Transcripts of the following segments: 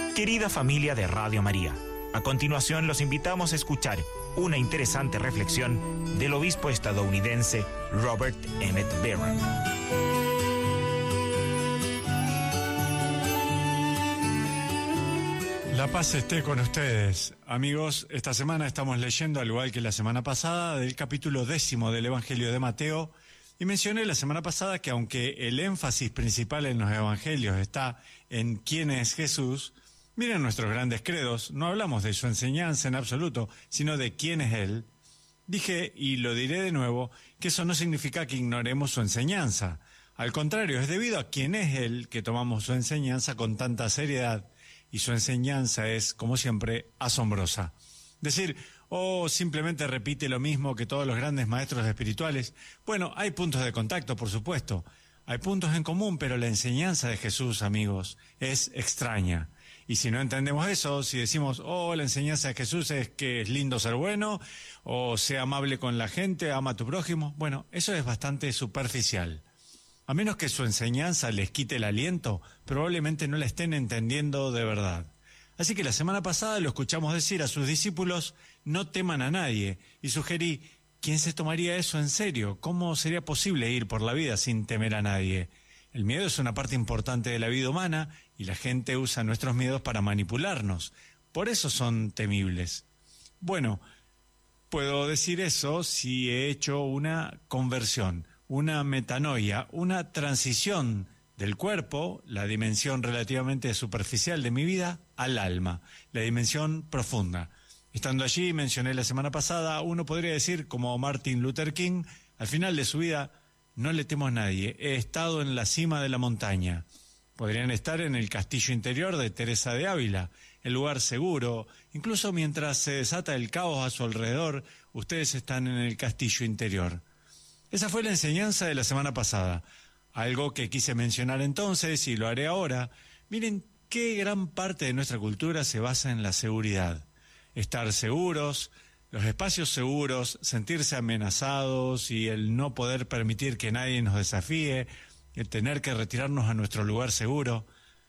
Querida familia de Radio María, a continuación los invitamos a escuchar una interesante reflexión del obispo estadounidense Robert Emmett Barron. La paz esté con ustedes. Amigos, esta semana estamos leyendo, al igual que la semana pasada, del capítulo 10 del Evangelio de Mateo. Y mencioné la semana pasada que aunque el énfasis principal en los evangelios está en quién es Jesús, miren nuestros grandes credos, no hablamos de su enseñanza en absoluto, sino de quién es Él. Dije, y lo diré de nuevo, que eso no significa que ignoremos su enseñanza. Al contrario, es debido a quién es Él que tomamos su enseñanza con tanta seriedad, y su enseñanza es, como siempre, asombrosa. Decir, simplemente repite lo mismo que todos los grandes maestros espirituales. Bueno, hay puntos de contacto, por supuesto. Hay puntos en común, pero la enseñanza de Jesús, amigos, es extraña. Y si no entendemos eso, si decimos, la enseñanza de Jesús es que es lindo ser bueno, o sea amable con la gente, ama a tu prójimo, bueno, eso es bastante superficial. A menos que su enseñanza les quite el aliento, probablemente no la estén entendiendo de verdad. Así que la semana pasada lo escuchamos decir a sus discípulos, no teman a nadie, y sugerí, ¿quién se tomaría eso en serio? ¿Cómo sería posible ir por la vida sin temer a nadie? El miedo es una parte importante de la vida humana y la gente usa nuestros miedos para manipularnos. Por eso son temibles. Bueno, puedo decir eso si he hecho una conversión, una metanoia, una transición del cuerpo, la dimensión relativamente superficial de mi vida, al alma, la dimensión profunda. Estando allí, mencioné la semana pasada, uno podría decir, como Martin Luther King, al final de su vida, no le temo a nadie, he estado en la cima de la montaña. Podrían estar en el castillo interior de Teresa de Ávila, el lugar seguro, incluso mientras se desata el caos a su alrededor, ustedes están en el castillo interior. Esa fue la enseñanza de la semana pasada. Algo que quise mencionar entonces, y lo haré ahora. Miren qué gran parte de nuestra cultura se basa en la seguridad. Estar seguros, los espacios seguros, sentirse amenazados y el no poder permitir que nadie nos desafíe, el tener que retirarnos a nuestro lugar seguro.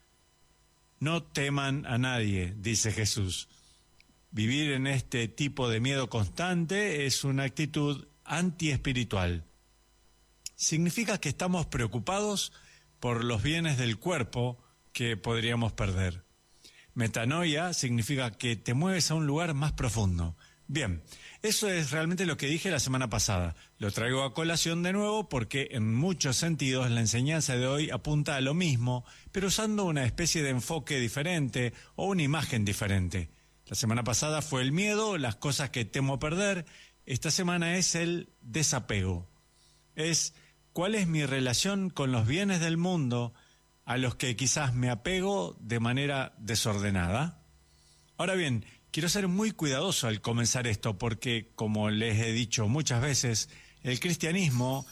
No teman a nadie, dice Jesús. Vivir en este tipo de miedo constante es una actitud antiespiritual. Significa que estamos preocupados por los bienes del cuerpo que podríamos perder. Metanoia significa que te mueves a un lugar más profundo. Bien, eso es realmente lo que dije la semana pasada. Lo traigo a colación de nuevo porque en muchos sentidos la enseñanza de hoy apunta a lo mismo, pero usando una especie de enfoque diferente o una imagen diferente. La semana pasada fue el miedo, las cosas que temo perder. Esta semana es el desapego. Es cuál es mi relación con los bienes del mundo a los que quizás me apego de manera desordenada. Ahora bien, quiero ser muy cuidadoso al comenzar esto porque, como les he dicho muchas veces, el cristianismo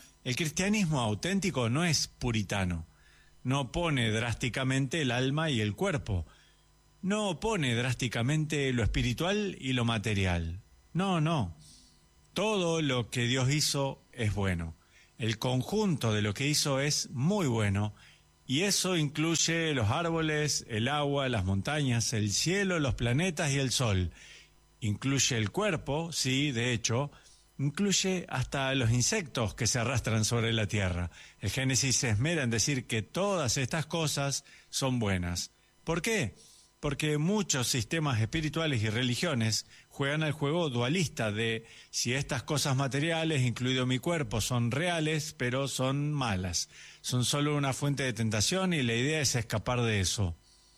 auténtico no es puritano. No opone drásticamente el alma y el cuerpo. No opone drásticamente lo espiritual y lo material. No. Todo lo que Dios hizo es bueno. El conjunto de lo que hizo es muy bueno, y eso incluye los árboles, el agua, las montañas, el cielo, los planetas y el sol. Incluye el cuerpo, sí, de hecho, incluye hasta los insectos que se arrastran sobre la tierra. El Génesis se esmera en decir que todas estas cosas son buenas. ¿Por qué? Porque muchos sistemas espirituales y religiones juegan al juego dualista de si estas cosas materiales, incluido mi cuerpo, son reales, pero son malas. Son solo una fuente de tentación y la idea es escapar de eso.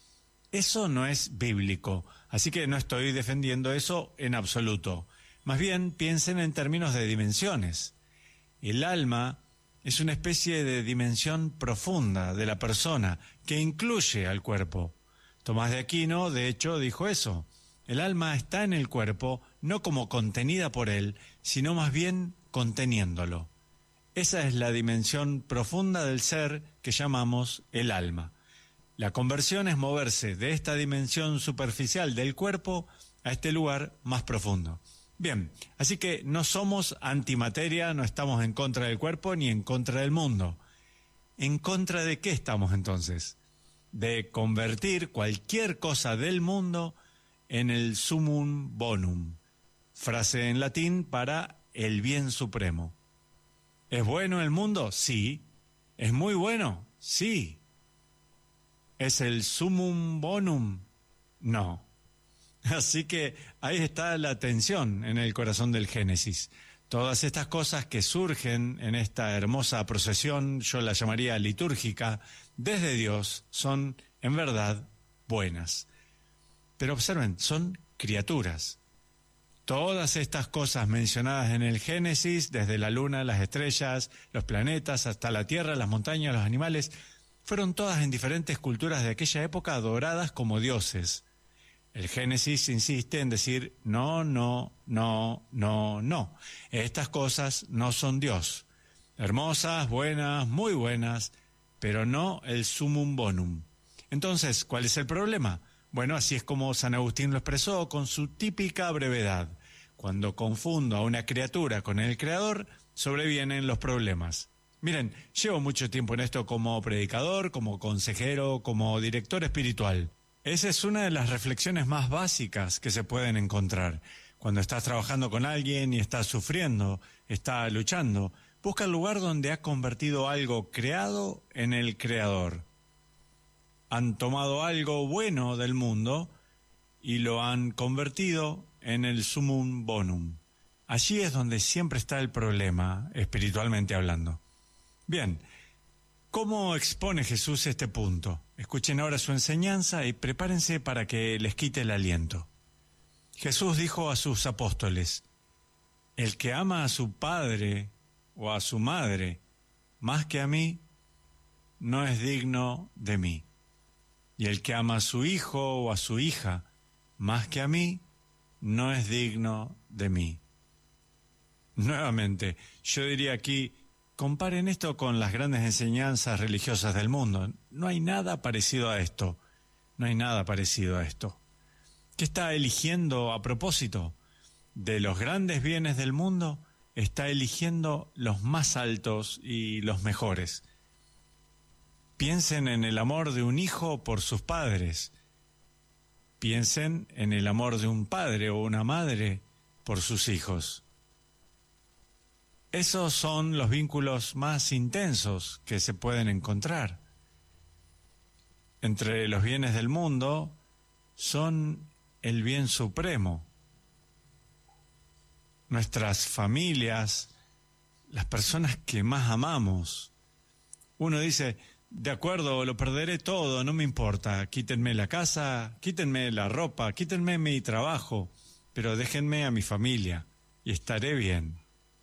Eso no es bíblico, así que no estoy defendiendo eso en absoluto. Más bien, piensen en términos de dimensiones. El alma es una especie de dimensión profunda de la persona que incluye al cuerpo. Tomás de Aquino, de hecho, dijo eso. El alma está en el cuerpo, no como contenida por él, sino más bien conteniéndolo. Esa es la dimensión profunda del ser que llamamos el alma. La conversión es moverse de esta dimensión superficial del cuerpo a este lugar más profundo. Bien, así que no somos antimateria, no estamos en contra del cuerpo ni en contra del mundo. ¿En contra de qué estamos entonces? de convertir cualquier cosa del mundo en el summum bonum, frase en latín para el bien supremo. ¿Es bueno el mundo? Sí. ¿Es muy bueno? Sí. ¿Es el summum bonum? No. Así que ahí está la tensión en el corazón del Génesis. Todas estas cosas que surgen en esta hermosa procesión, yo la llamaría litúrgica, desde Dios, son en verdad buenas. Pero observen, son criaturas. Todas estas cosas mencionadas en el Génesis, desde la luna, las estrellas, los planetas, hasta la tierra, las montañas, los animales, fueron todas en diferentes culturas de aquella época adoradas como dioses. El Génesis insiste en decir no, no, no, no, no. Estas cosas no son Dios. Hermosas, buenas, muy buenas, pero no el summum bonum. Entonces, ¿cuál es el problema? Bueno, así es como San Agustín lo expresó con su típica brevedad. Cuando confundo a una criatura con el Creador, sobrevienen los problemas. Miren, llevo mucho tiempo en esto como predicador, como consejero, como director espiritual. Esa es una de las reflexiones más básicas que se pueden encontrar. Cuando estás trabajando con alguien y estás sufriendo, está luchando, busca el lugar donde ha convertido algo creado en el Creador. Han tomado algo bueno del mundo y lo han convertido en el summum bonum. Allí es donde siempre está el problema, espiritualmente hablando. Bien, ¿cómo expone Jesús este punto? Escuchen ahora su enseñanza y prepárense para que les quite el aliento. Jesús dijo a sus apóstoles: el que ama a su padre o a su madre más que a mí, no es digno de mí. Y el que ama a su hijo o a su hija más que a mí, no es digno de mí. Nuevamente, yo diría aquí, comparen esto con las grandes enseñanzas religiosas del mundo. No hay nada parecido a esto. No hay nada parecido a esto. ¿Qué está eligiendo a propósito? De los grandes bienes del mundo, está eligiendo los más altos y los mejores. Piensen en el amor de un hijo por sus padres. Piensen en el amor de un padre o una madre por sus hijos. Esos son los vínculos más intensos que se pueden encontrar. Entre los bienes del mundo son el bien supremo. Nuestras familias, las personas que más amamos. Uno dice: de acuerdo, lo perderé todo, no me importa. Quítenme la casa, quítenme la ropa, quítenme mi trabajo, pero déjenme a mi familia y estaré bien.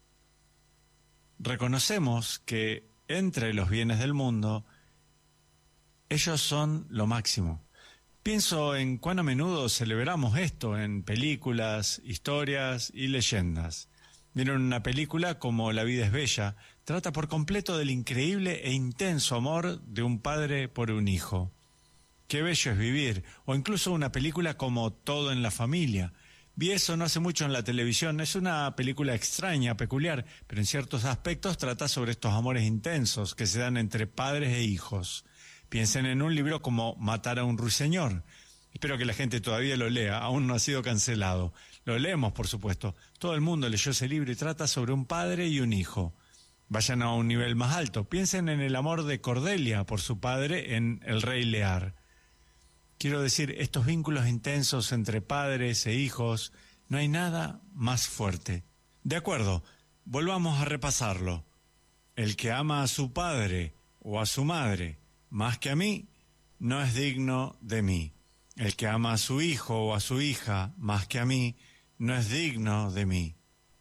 Reconocemos que entre los bienes del mundo, ellos son lo máximo. Pienso en cuán a menudo celebramos esto en películas, historias y leyendas. Vieron una película como La vida es bella, trata por completo del increíble e intenso amor de un padre por un hijo. Qué bello es vivir, o incluso una película como Todo en la familia. Vi eso no hace mucho en la televisión, es una película extraña, peculiar, pero en ciertos aspectos trata sobre estos amores intensos que se dan entre padres e hijos. Piensen en un libro como Matar a un ruiseñor. Espero que la gente todavía lo lea, aún no ha sido cancelado. Lo leemos, por supuesto. Todo el mundo leyó ese libro y trata sobre un padre y un hijo. Vayan a un nivel más alto. Piensen en el amor de Cordelia por su padre en El Rey Lear. Quiero decir, estos vínculos intensos entre padres e hijos, no hay nada más fuerte. De acuerdo, volvamos a repasarlo. El que ama a su padre o a su madre más que a mí, no es digno de mí. El que ama a su hijo o a su hija más que a mí, no es digno de mí.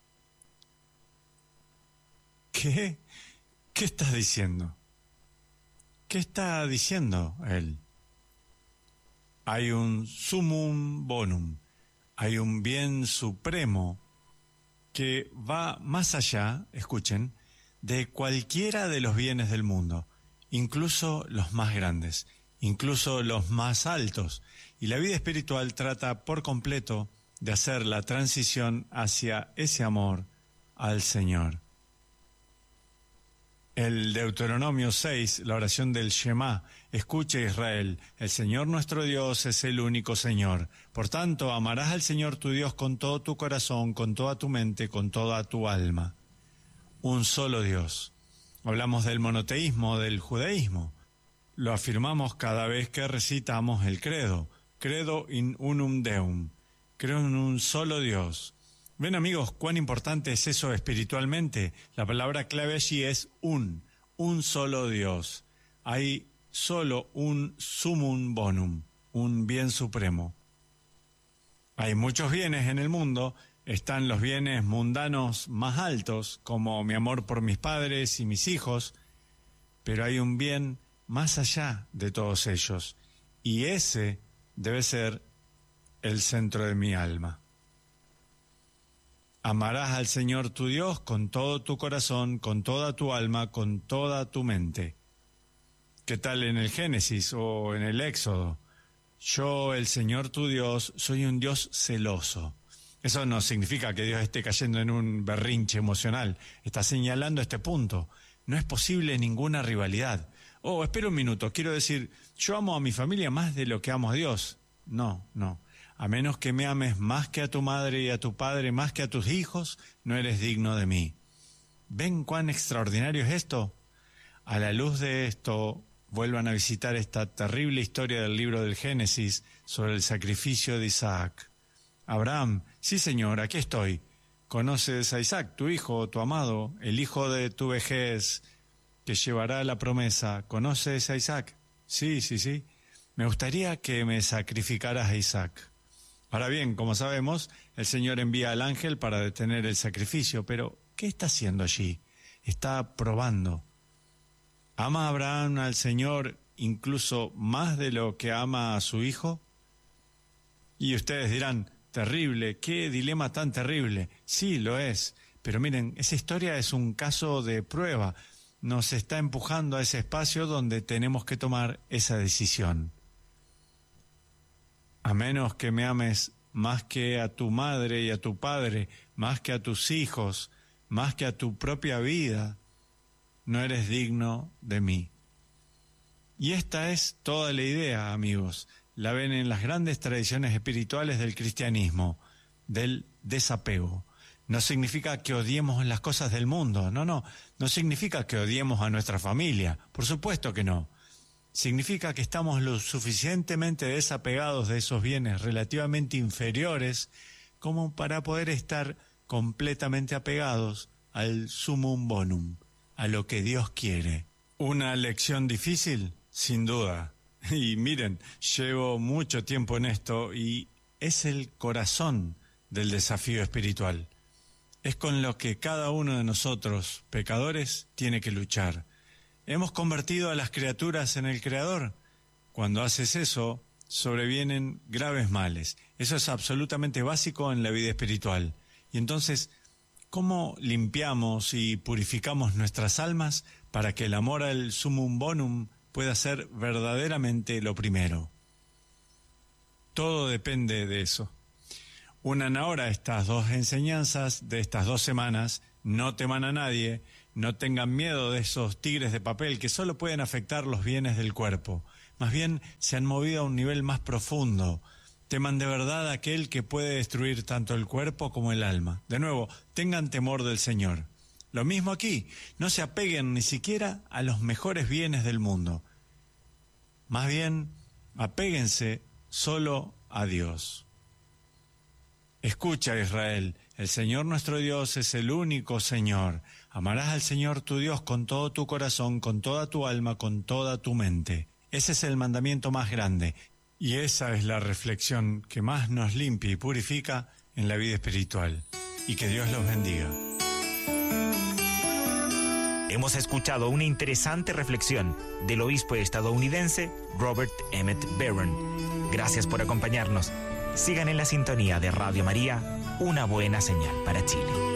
¿Qué? ¿Qué estás diciendo? ¿Qué está diciendo él? Hay un summum bonum, hay un bien supremo que va más allá, escuchen, de cualquiera de los bienes del mundo, incluso los más grandes, incluso los más altos. Y la vida espiritual trata por completo de hacer la transición hacia ese amor al Señor. El Deuteronomio 6, la oración del Shema, Escucha, Israel, el Señor nuestro Dios es el único Señor. Por tanto, amarás al Señor tu Dios con todo tu corazón, con toda tu mente, con toda tu alma. Un solo Dios. Hablamos del monoteísmo, del judaísmo. Lo afirmamos cada vez que recitamos el credo. Credo in unum Deum. Creo en un solo Dios. ¿Ven, amigos, cuán importante es eso espiritualmente? La palabra clave allí es un solo Dios. Hay solo un sumum bonum, un bien supremo. Hay muchos bienes en el mundo, están los bienes mundanos más altos, como mi amor por mis padres y mis hijos, pero hay un bien más allá de todos ellos, y ese debe ser el centro de mi alma. Amarás al Señor tu Dios con todo tu corazón, con toda tu alma, con toda tu mente. ¿Qué tal en el Génesis o en el Éxodo? Yo, el Señor tu Dios, soy un Dios celoso. Eso no significa que Dios esté cayendo en un berrinche emocional. Está señalando este punto. No es posible ninguna rivalidad. Oh, espera un minuto, quiero decir, yo amo a mi familia más de lo que amo a Dios. No. A menos que me ames más que a tu madre y a tu padre, más que a tus hijos, no eres digno de mí. ¿Ven cuán extraordinario es esto? A la luz de esto, vuelvan a visitar esta terrible historia del libro del Génesis sobre el sacrificio de Isaac. Abraham, sí señor, aquí estoy. ¿Conoces a Isaac, tu hijo, tu amado, el hijo de tu vejez, que llevará la promesa? ¿Conoces a Isaac? Sí. Me gustaría que me sacrificaras a Isaac. Ahora bien, como sabemos, el Señor envía al ángel para detener el sacrificio, pero ¿qué está haciendo allí? Está probando. ¿Ama Abraham al Señor incluso más de lo que ama a su hijo? Y ustedes dirán, terrible, qué dilema tan terrible. Sí, lo es, pero miren, esa historia es un caso de prueba. Nos está empujando a ese espacio donde tenemos que tomar esa decisión. A menos que me ames más que a tu madre y a tu padre, más que a tus hijos, más que a tu propia vida, no eres digno de mí. Y esta es toda la idea, amigos. La ven en las grandes tradiciones espirituales del cristianismo, del desapego. No significa que odiemos las cosas del mundo, no significa que odiemos a nuestra familia, por supuesto que no. Significa que estamos lo suficientemente desapegados de esos bienes relativamente inferiores como para poder estar completamente apegados al sumum bonum, a lo que Dios quiere. ¿Una lección difícil? Sin duda. Y miren, llevo mucho tiempo en esto y es el corazón del desafío espiritual. Es con lo que cada uno de nosotros, pecadores, tiene que luchar. Hemos convertido a las criaturas en el Creador. Cuando haces eso, sobrevienen graves males. Eso es absolutamente básico en la vida espiritual. Y entonces, ¿cómo limpiamos y purificamos nuestras almas para que el amor al sumum bonum pueda ser verdaderamente lo primero? Todo depende de eso. Unan ahora estas dos enseñanzas de estas 2 semanas. No teman a nadie. No tengan miedo de esos tigres de papel que solo pueden afectar los bienes del cuerpo. Más bien se han movido a un nivel más profundo. Teman de verdad a aquel que puede destruir tanto el cuerpo como el alma. De nuevo, tengan temor del Señor. Lo mismo aquí, no se apeguen ni siquiera a los mejores bienes del mundo. Más bien, apéguense solo a Dios. Escucha, Israel, el Señor nuestro Dios es el único Señor. Amarás al Señor tu Dios con todo tu corazón, con toda tu alma, con toda tu mente. Ese es el mandamiento más grande. Y esa es la reflexión que más nos limpia y purifica en la vida espiritual. Y que Dios los bendiga. Hemos escuchado una interesante reflexión del obispo estadounidense Robert Emmett Barron. Gracias por acompañarnos. Sigan en la sintonía de Radio María, una buena señal para Chile.